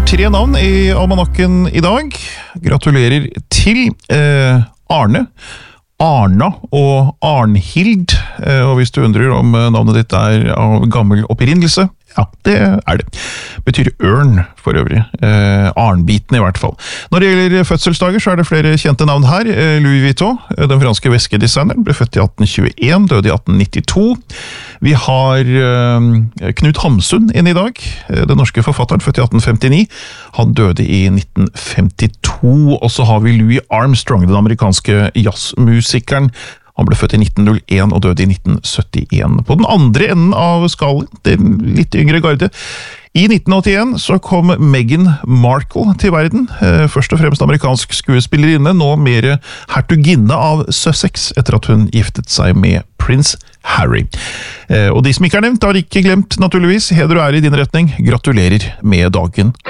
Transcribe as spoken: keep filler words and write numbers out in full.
tre navn i almanakken i dag. Gratulerer til eh, Arne, Arna og Arnhild. Eh, og hvis du undrer om navnet ditt er av gammel opprinnelse, ja, det er det. Betyr ørn for øvrig. Eh, Arnbiten i hvert fall. Når det gjelder fødselsdager, så er det flere kjente navn her. Eh, Louis Vuitton, den franske veskedesigneren, ble født i atten tjueen, døde i atten nittito. Vi har eh, Knut Hamsun inne i dag, den norske forfatteren, født i atten femtini. Han døde i nitten femtito, og så har vi Louis Armstrong, den amerikanske jazzmusikeren. Han ble født i nitten null en og døde i nitten syttien. På den andre enden av skalaen, det litt yngre garde, i nitten åttien så kom Meghan Markle til verden, først og fremst amerikansk skuespillerinne, nå mer hertuginne av Sussex, etter at hun giftet seg med prins Harry. Og de som ikke er nevnt, har ikke glemt naturligvis. Heder og ære i din retning. Gratulerer med dagen.